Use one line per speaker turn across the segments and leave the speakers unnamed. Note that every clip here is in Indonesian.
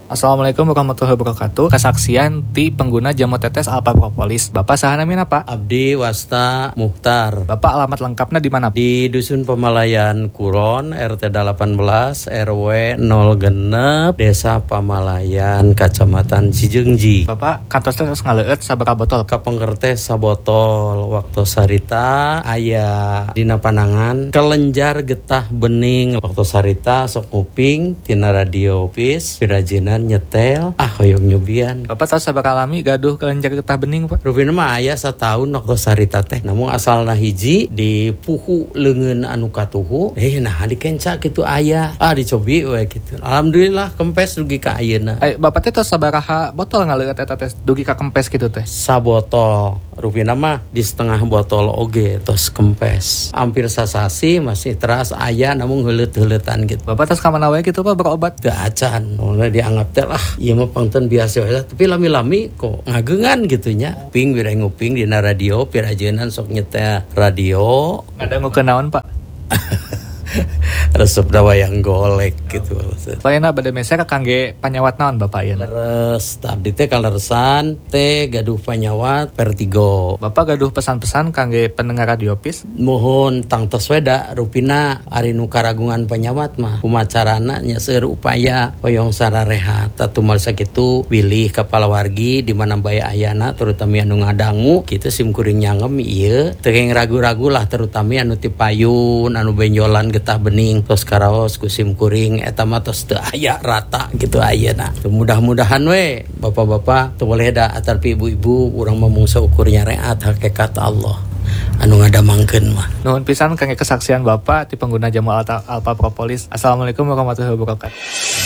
Assalamualaikum warahmatullahi wabarakatuh. Kesaksian ti pengguna jamu tetes Alpha Propolis. Bapak saha namina Pak?
Abdi Wasta Muhtar.
Bapak alamat lengkapnya di mana?
Di Dusun Pamalayan Kuron, RT 18, RW 0 Desa Pamalayan, Kacamatan Cijeungji.
Bapak kantos terus ngaleueut sabaraha botol?
Kapengker sabotol waktu sarita aya dina panangan kelenjar getah bening waktu sarita sok nguping tina radio pis pirajinan nyetel hoyong nyubian.
Bapak tahu sabaraha lami gaduh kelenjar getah bening Pak?
Rupina mah aya satahun waktu sarita teh namun asalna hiji di puhu leungeun anu katuhu nah dikenca kitu aya dicobi we kitu. Alhamdulillah kempes dugi ka ayeuna.
Bapak teh tos sabaraha botol ngaleueut eta teh dugi ka kempes kitu teh?
Sabotol. Rupina mah di setengah botol oge tos kempes. Hampir sasasi masih teras aya namun heuleut-heuleutan gitu.
Bapak tos ka mana wae kitu Pak berobat?
Teu acan. Mulai dianggap teh lah ieu mah pangten biasa we tapi lami-lami kok ngageungan gitu nya. Nguping bira nguping dina radio pirajeunan sok nyetel radio.
Ngadangu kenaon Pak?
Resep dawayang golek gitu.
Lainna bade meser kangge panyawat naon Bapak ieu?
Leres, abdi teh kaleresan teh gaduh panyawat Vertigo.
Bapak gaduh pesan-pesan kangge pendengar radio pis?
Mohon tangtos weda rupina ari nu karagungan panyawat mah kumacarana nya seueur upaya hoyong sararehat tatumal sakitu pilih kepala wargi di mana baya ayana terutama anu ngadangu kitu simkuring nyangem ieu teu ragu-ragu lah terutama anu ti payun anu benjolan getah bening tos karaos ku simkuring eta mah tos teu aya rata gitu ayeuna. Mudah-mudahan we bapak-bapak teu boleh da atarpi ibu-ibu urang mah mung saukur nyareat hakikat Allah anu ngadamangkeun mah.
Nuhun pisan kangge kesaksian Bapak ti pengguna jamu Alpha Propolis. Assalamualaikum warahmatullahi wabarakatuh.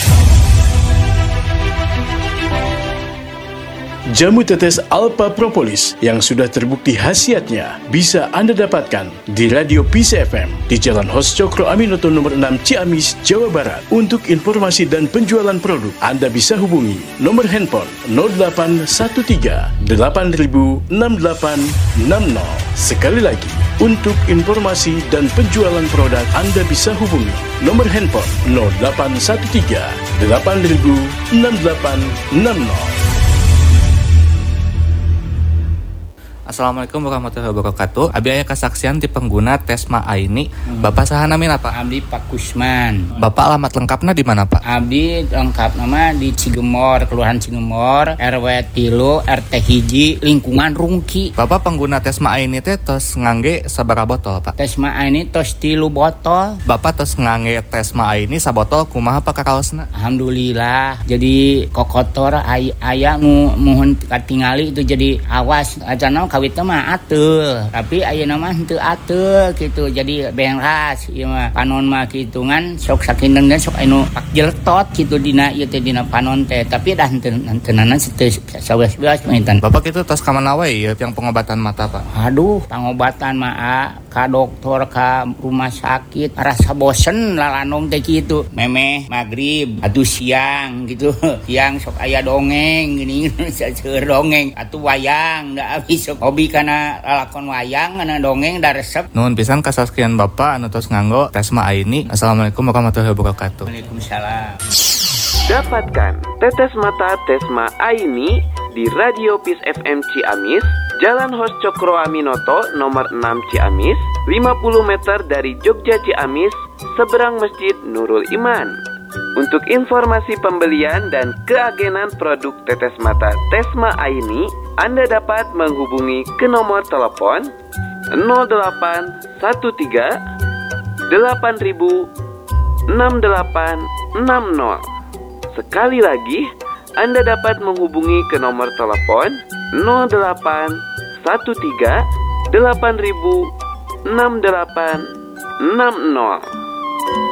Jamu tetes Alpha Propolis yang sudah terbukti khasiatnya bisa Anda dapatkan di Radio Peace FM di Jalan Hos Cokro Aminoto nomor 6 Ciamis, Jawa Barat. Untuk informasi dan penjualan produk, Anda bisa hubungi nomor handphone 0813 8000 6860. Sekali lagi, untuk informasi dan penjualan produk, Anda bisa hubungi nomor handphone 0813 8000 6860.
Assalamualaikum warahmatullahi wabarakatuh. Abi aya kesaksian ti pengguna Tesma Aini. Bapak saha namina Pak?
Abdi Pak Kusman.
Bapak alamat lengkapna di mana Pak?
Abdi lengkap nama di Cigemor, Kelurahan Cigemor, RW 3, RT 1, lingkungan Rungki.
Bapak pengguna Tesma Aini teh tos ngangge sabaraha botol Pak?
Tesma Aini tos 3 botol.
Bapak tos ngangge Tesma Aini sabotol kumaha Pak kakaosna?
Alhamdulillah. Jadi kokotor aya muhun katingali itu jadi awas acana kawit mah atul, tapi ayeuna mah henteu atul gitu. Jadi beras ieu mah panon mah kitungan sok sakinten sok anu pak jeltot gitu dina ieu teh dina panon teh, tapi dah henteunan teu saweas-weas maintan.
Bapak kitu tos ka mana wae ieu yang pengobatan mata Pak?
Aduh, pengobatan mah ka dokter ka rumah sakit rasa bosen lalanong teh kitu. Memeh magrib atuh siang gitu. Siang sok aya dongeng gini seueur dongeng atuh wayang da abis sok hobi kana lalakon wayang kana dongeng da resep.
Nuhun pisan kasaskian Bapak anu tos nganggo Tesma Aini. Assalamualaikum warahmatullahi wabarakatuh.
Waalaikumsalam.
Dapatkan tetes mata Tesma Aini di Radio Peace FM Ciamis, Jalan Hos Cokro Aminoto nomor 6 Ciamis, 50 meter dari Jogja Ciamis, seberang Masjid Nurul Iman. Untuk informasi pembelian dan keagenan produk tetes mata Tesma Aini, Anda dapat menghubungi ke nomor telepon 0813 8000 6860. Sekali lagi, Anda dapat menghubungi ke nomor telepon 0813 8000 6860.